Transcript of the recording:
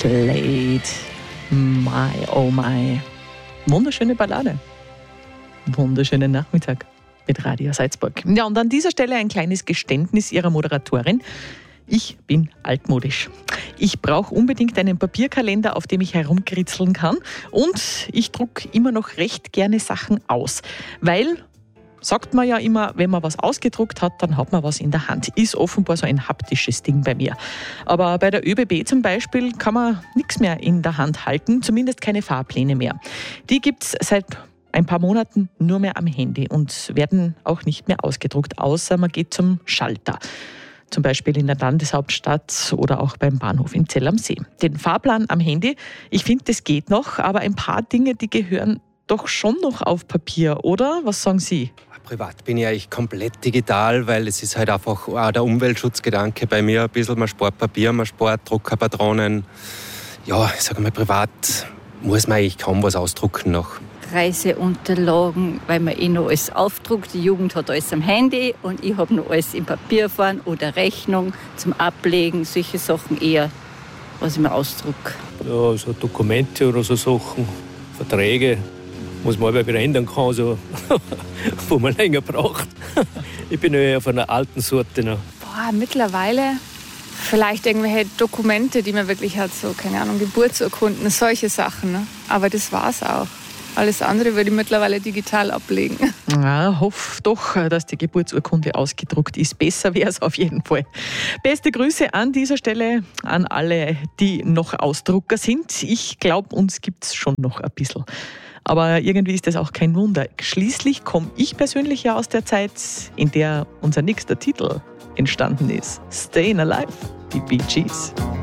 Slade, My Oh My. Wunderschöne Ballade. Wunderschönen Nachmittag mit Radio Salzburg. Ja, und an dieser Stelle ein kleines Geständnis Ihrer Moderatorin. Ich bin altmodisch. Ich brauche unbedingt einen Papierkalender, auf dem ich herumkritzeln kann. Und ich drucke immer noch recht gerne Sachen aus. Weil, sagt man ja immer, wenn man was ausgedruckt hat, dann hat man was in der Hand. Ist offenbar so ein haptisches Ding bei mir. Aber bei der ÖBB zum Beispiel kann man nichts mehr in der Hand halten, zumindest keine Fahrpläne mehr. Die gibt es seit ein paar Monaten nur mehr am Handy und werden auch nicht mehr ausgedruckt, außer man geht zum Schalter. Zum Beispiel in der Landeshauptstadt oder auch beim Bahnhof in Zell am See. Den Fahrplan am Handy, ich finde, das geht noch, aber ein paar Dinge, die gehören doch schon noch auf Papier, oder? Was sagen Sie? Privat bin ich eigentlich komplett digital, weil es ist halt einfach auch der Umweltschutzgedanke bei mir ein bisschen. Man spart Papier, man spart Druckerpatronen. Ja, ich sage mal, privat muss man eigentlich kaum was ausdrucken noch. Reiseunterlagen, weil man noch alles aufdruckt. Die Jugend hat alles am Handy und ich habe noch alles in Papierform oder Rechnung zum Ablegen. Solche Sachen eher, was ich mir ausdrucke. Ja, so Dokumente oder so Sachen, Verträge, muss man aber wieder ändern kann, so, wo man länger braucht. Ich bin ja von einer alten Sorte noch. Mittlerweile vielleicht irgendwelche Dokumente, die man wirklich hat, so, keine Ahnung, Geburtsurkunden, solche Sachen. Ne? Aber das war's auch. Alles andere würde ich mittlerweile digital ablegen. Ja, hoffe doch, dass die Geburtsurkunde ausgedruckt ist. Besser wäre es auf jeden Fall. Beste Grüße an dieser Stelle an alle, die noch Ausdrucker sind. Ich glaube, uns gibt es schon noch ein bisschen. Aber irgendwie ist das auch kein Wunder. Schließlich komme ich persönlich ja aus der Zeit, in der unser nächster Titel entstanden ist. Stayin' Alive, die Bee Gees.